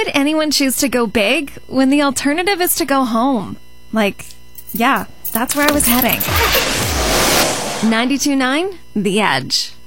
would anyone choose to go big when the alternative is to go home? Yeah, that's where I was heading. 92.9 The Edge.